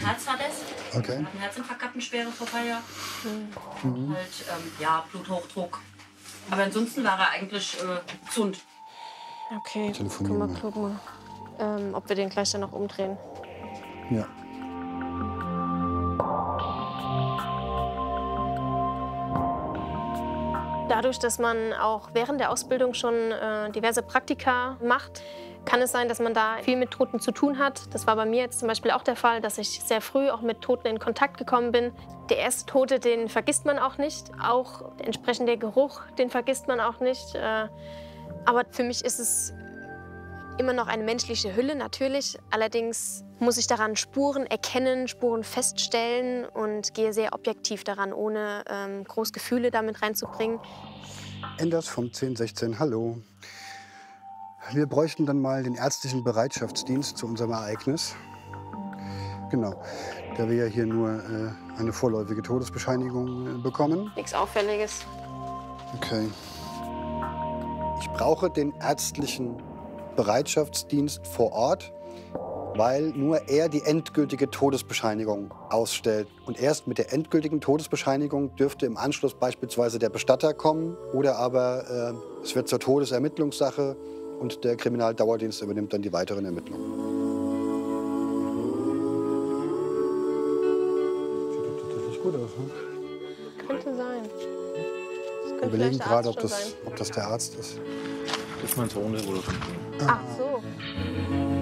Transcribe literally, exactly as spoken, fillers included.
Herz war das. Okay. Er hat einen Herzinfarkt gehabt, eine schwere vor ein paar Jahren. Mhm. Halt, ähm, ja, Bluthochdruck. Aber ansonsten war er eigentlich äh, gesund. Okay, Telefonieren guck mal, wir. guck mal. Ähm, ob wir den gleich dann noch umdrehen. Ja. Dadurch, dass man auch während der Ausbildung schon äh, diverse Praktika macht, kann es sein, dass man da viel mit Toten zu tun hat. Das war bei mir jetzt zum Beispiel auch der Fall, dass ich sehr früh auch mit Toten in Kontakt gekommen bin. Der erste Tote, den vergisst man auch nicht. Auch der entsprechende Geruch, den vergisst man auch nicht. Äh, aber für mich ist es immer noch eine menschliche Hülle, natürlich. Allerdings muss ich daran Spuren erkennen, Spuren feststellen und gehe sehr objektiv daran, ohne ähm, groß Gefühle damit reinzubringen. Enders vom zehn sechzehn, hallo. Wir bräuchten dann mal den ärztlichen Bereitschaftsdienst zu unserem Ereignis. Genau, da wir ja hier nur äh, eine vorläufige Todesbescheinigung äh, bekommen. Nichts Auffälliges. Okay. Ich brauche den ärztlichen Bereitschaftsdienst vor Ort, weil nur er die endgültige Todesbescheinigung ausstellt. Und erst mit der endgültigen Todesbescheinigung dürfte im Anschluss beispielsweise der Bestatter kommen oder aber äh, es wird zur Todesermittlungssache und der Kriminaldauerdienst übernimmt dann die weiteren Ermittlungen. Sieht doch tatsächlich gut aus, ne? Könnte sein. Das könnte Wir überlegen vielleicht der gerade, Arzt ob schon das, sein. ob das der Arzt ist. Das ist mein Sohn, der wurde. Ach so.